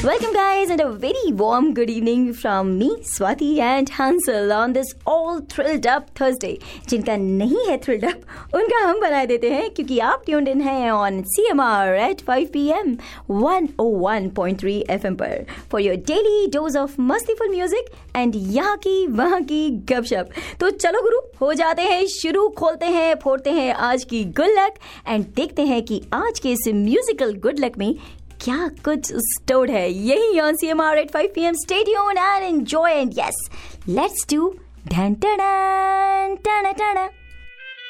Welcome guys and a very warm good evening from me, Swati and Hansel on this all thrilled up Thursday. जिनका नहीं है thrilled up, उनका हम बना देते हैं क्योंकि आप tuned in हैं on CMR at 5 PM 101.3 FM पर for your daily dose of मस्तीफुल music and यहाँ की वहाँ की गपशप. तो चलो गुरु हो जाते हैं शुरू, खोलते हैं फोड़ते हैं आज की गुड लक एंड देखते हैं कि आज के इस म्यूजिकल गुड लक में क्या कुछ स्टोर्ड है. यही on CMR at 5 PM. Stay tuned and enjoy and yes, let's do dun dun dun dun dun.